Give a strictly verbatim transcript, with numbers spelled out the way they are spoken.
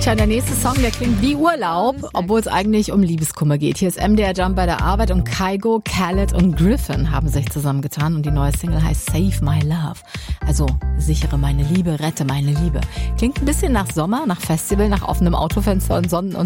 Tja, der nächste Song, der klingt wie Urlaub, obwohl es eigentlich um Liebeskummer geht. Hier ist M D R Jump bei der Arbeit und Kygo, Khaled und Griffin haben sich zusammengetan und die neue Single heißt Save My Love. Also sichere meine Liebe, rette meine Liebe. Klingt ein bisschen nach Sommer, nach Festival, nach offenem Autofenster und Sonnenuntergang.